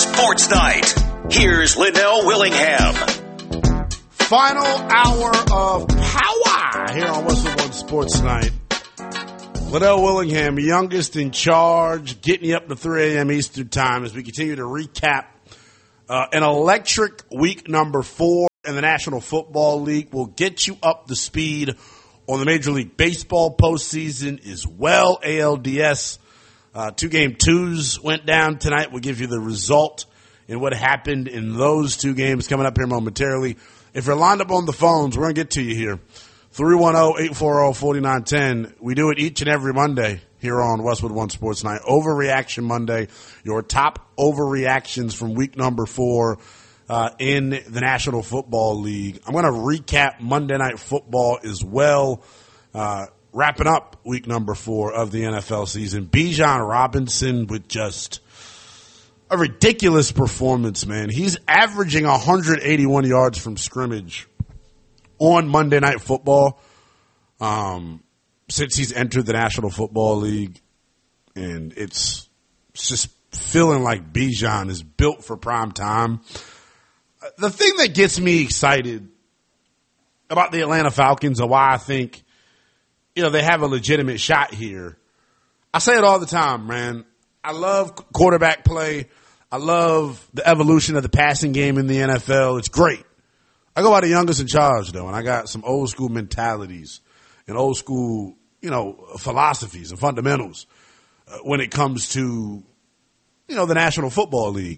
Sports Night. Here's Linnell Willingham. Final hour of power here on Westwood One Sports Night. Linnell Willingham, youngest in charge, getting you up to 3 a.m. Eastern Time as we continue to recap an electric week number 4 in the National Football League. We'll get you up to speed on the Major League Baseball postseason as well. ALDS 2-game twos went down tonight. We'll give you the result and what happened in those 2 games coming up here momentarily. If you're lined up on the phones, we're going to get to you here. 310-840-4910. We do it each and every Monday here on Westwood One Sports Night. Overreaction Monday. Your top overreactions from week number 4 in the National Football League. I'm going to recap Monday Night Football as well. Wrapping up week number 4 of the NFL season. Bijan Robinson with just a ridiculous performance, man. He's averaging 181 yards from scrimmage on Monday Night Football since he's entered the National Football League. And it's just feeling like Bijan is built for prime time. The thing that gets me excited about the Atlanta Falcons and why I think, they have a legitimate shot here. I say it all the time, man. I love quarterback play. I love the evolution of the passing game in the NFL. It's great. I go by the youngest in charge, though, and I got some old school mentalities and old school, philosophies and fundamentals when it comes to, the National Football League.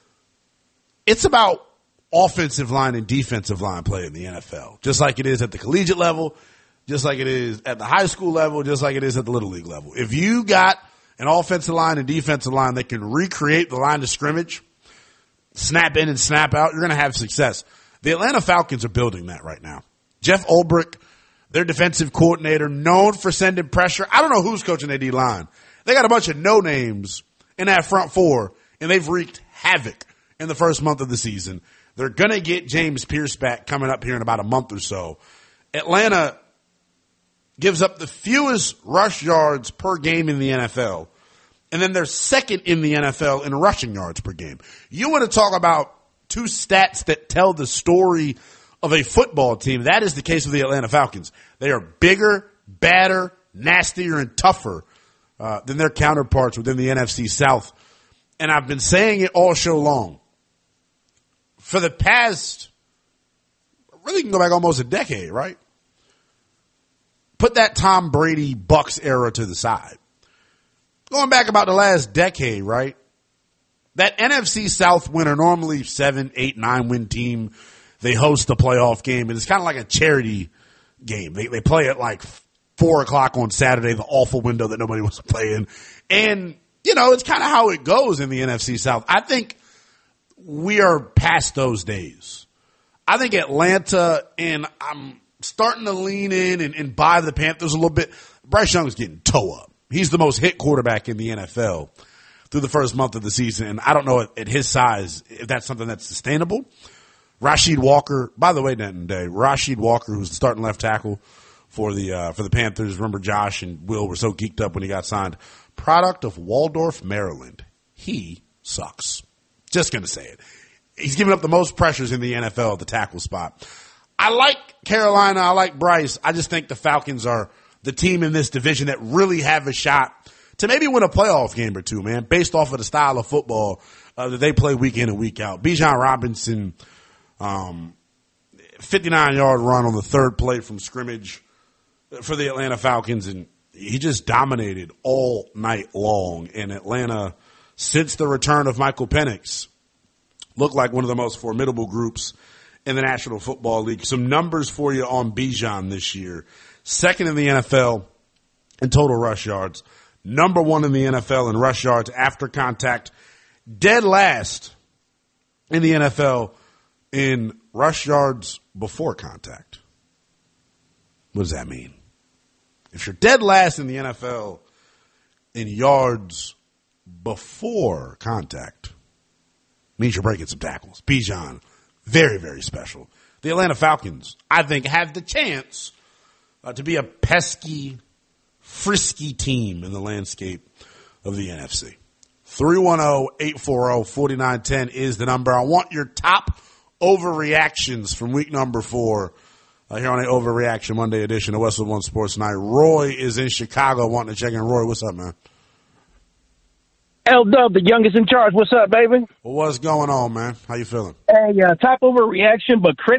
It's about offensive line and defensive line play in the NFL, just like it is at the collegiate level, just like it is at the high school level, just like it is at the Little League level. If you got an offensive line and defensive line that can recreate the line of scrimmage, snap in and snap out, you're going to have success. The Atlanta Falcons are building that right now. Jeff Ulbrich, their defensive coordinator, known for sending pressure. I don't know who's coaching their D-line. They got a bunch of no-names in that front 4, and they've wreaked havoc in the first month of the season. They're going to get James Pierce back coming up here in about a month or so. Atlanta gives up the fewest rush yards per game in the NFL, and then they're second in the NFL in rushing yards per game. You want to talk about 2 stats that tell the story of a football team. That is the case with the Atlanta Falcons. They are bigger, badder, nastier, and tougher than their counterparts within the NFC South. And I've been saying it all show long. For the past, really can go back almost a decade, right? Put that Tom Brady Bucs era to the side. Going back about the last decade, right? That NFC South winner, normally 7, 8, 9 win team, they host a playoff game, and it's kind of like a charity game. They play at like 4 o'clock on Saturday, the awful window that nobody wants to play in. And, it's kind of how it goes in the NFC South. I think we are past those days. I think Atlanta, and I'm starting to lean in and buy the Panthers a little bit. Bryce Young's getting toe up. He's the most hit quarterback in the NFL through the first month of the season. And I don't know at his size if that's something that's sustainable. Rasheed Walker, by the way, Rasheed Walker, who's the starting left tackle for the Panthers. Remember Josh and Will were so geeked up when he got signed. Product of Waldorf, Maryland. He sucks. Just going to say it. He's given up the most pressures in the NFL at the tackle spot. I like Carolina. I like Bryce. I just think the Falcons are the team in this division that really have a shot to maybe win a playoff game or 2, man, based off of the style of football that they play week in and week out. Bijan Robinson, 59-yard run on the 3rd play from scrimmage for the Atlanta Falcons, and he just dominated all night long. And Atlanta, since the return of Michael Penix, looked like one of the most formidable groups in the National Football League. Some numbers for you on Bijan this year. 2nd in the NFL in total rush yards. Number 1 in the NFL in rush yards after contact. Dead last in the NFL in rush yards before contact. What does that mean? If you're dead last in the NFL in yards before contact, means you're breaking some tackles. Bijan, very, very special. The Atlanta Falcons, I think, have the chance to be a pesky, frisky team in the landscape of the NFC. 310-840-4910 is the number. I want your top overreactions from week number 4 here on a Overreaction Monday edition of Westwood One Sports Night. Roy is in Chicago wanting to check in. Roy, what's up, man? L-Dub, the youngest in charge. What's up, baby? Well, what's going on, man? How you feeling? Hey, top overreaction, but